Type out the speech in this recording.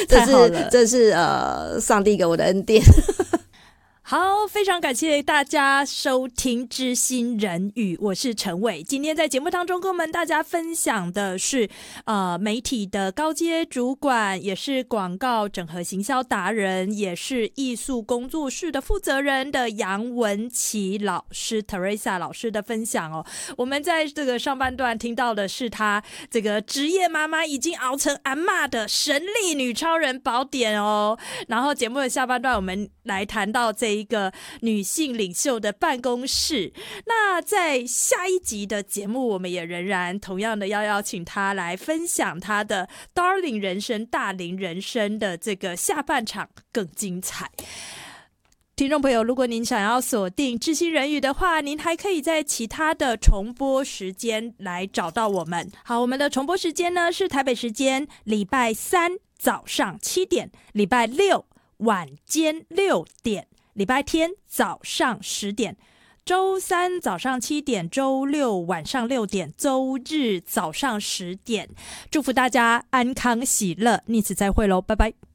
这是上帝给我的恩典。 好，非常感谢大家收听知心人语，我是陈伟。今天在节目当中跟我们大家分享的是媒体的高阶主管，也是广告整合行销达人，也是艺术工作室的负责人的杨文琪老师 Teresa 老师的分享哦。我们在这个上半段听到的是她这个职业妈妈已经熬成阿嬷的神力女超人宝典哦。然后节目的下半段我们来谈到这一个女性领袖的办公室。那在下一集的节目，我们也仍然同样的要邀请她来分享她的 Darling 人生大龄人生的这个下半场更精彩。听众朋友，如果您想要锁定知心人语的话，您还可以在其他的重播时间来找到我们。好，我们的重播时间呢是台北时间礼拜三早上7点，礼拜六晚间6点，礼拜天早上10点，周三早上7点，周六晚上6点，周日早上10点。祝福大家安康喜乐，逆此再会喽，拜拜。